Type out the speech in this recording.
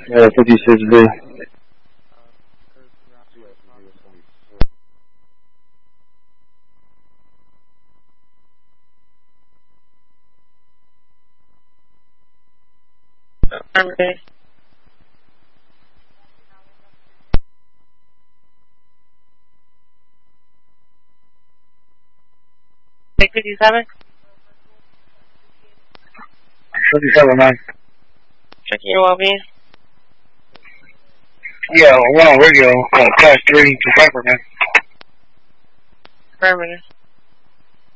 Yeah, 56B. Okay. Take 57? 57-9. Checking your well-being. Yeah, we're on radio, class 3 to Pepper, man. Affirmative.